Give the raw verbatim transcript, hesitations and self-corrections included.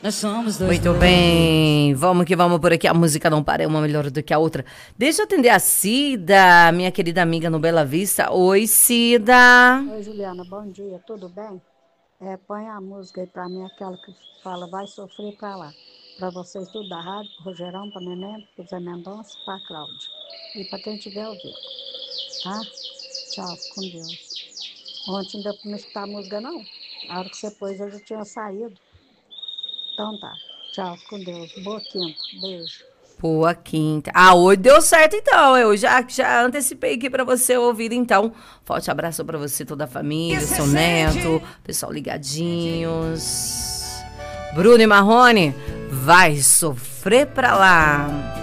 Nós somos dois. Muito bem, vamos que vamos por aqui. A música não para, é uma melhor do que a outra. Deixa eu atender a Cida, minha querida amiga no Bela Vista. Oi, Cida. Oi, Juliana, bom dia, tudo bem? É, põe a música aí pra mim, aquela que fala Vai Sofrer Pra Lá. Pra vocês tudo da rádio, pro Rogerão, pra Neném, pro Zé Mendonça, pra Cláudia. E pra quem tiver ouvido, tá? Tchau, com Deus. Ontem ainda não escutar a música, não. A hora que você pôs, eu já tinha saído. Então tá, tchau, com Deus. Boa quinta, beijo. Boa quinta. Ah, hoje deu certo então. Eu já, já antecipei aqui pra você ouvir então. Forte abraço pra você, toda a família, seu neto, pessoal ligadinhos. Bruno e Marrone, vai sofrer pra lá.